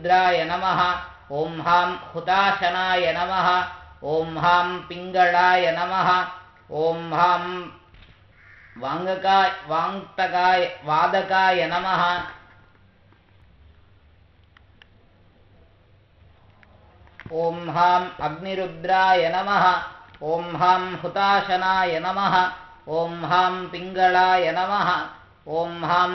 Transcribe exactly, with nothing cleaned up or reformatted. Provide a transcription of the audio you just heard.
अग्निरुद्राय नमः। ॐ हां हुताशनाय नमः। ॐ हां पिङ्गळाय नमः। ॐ हां वाङ्गकाय वाङ्तकाय वादकाय नमः। ॐ हां अग्निरुद्राय नमः। ॐ हां हुताशनाय नमः। ॐ हां पिङ्गळाय नमः। ॐ हां